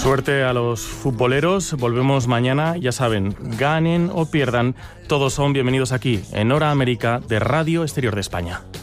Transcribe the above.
Suerte a los futboleros, volvemos mañana, ya saben, ganen o pierdan, todos son bienvenidos aquí, en Hora América de Radio Exterior de España.